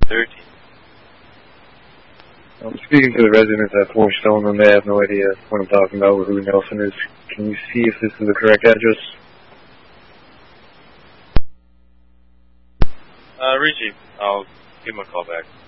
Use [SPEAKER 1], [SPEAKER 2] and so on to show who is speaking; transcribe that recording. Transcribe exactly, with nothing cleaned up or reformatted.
[SPEAKER 1] thirteen.
[SPEAKER 2] I'm speaking to the residents at Four Stone, and they have no idea what I'm talking about with who Nelson is. Can you see if this is the correct address?
[SPEAKER 1] Uh, Richie, I'll give him a call back.